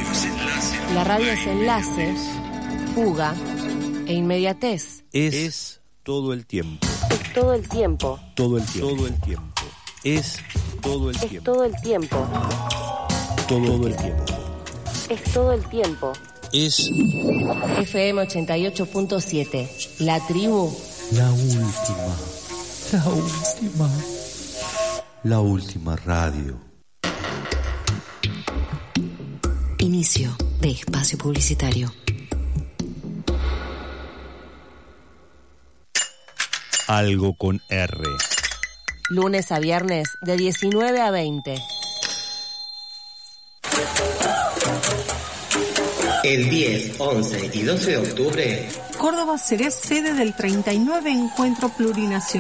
La radio es enlace, fuga e inmediatez. Es todo el tiempo. Es todo el tiempo. Todo el tiempo. Todo el tiempo. Es todo el tiempo. Todo el tiempo. Todo el tiempo. Es todo el tiempo. Es FM 88.7. La tribu. la última. La última. La última radio. Inicio de espacio publicitario. Algo con R. Lunes a viernes de 19 a 20. El 10, 11 y 12 de octubre, Córdoba será sede del 39 Encuentro Plurinacional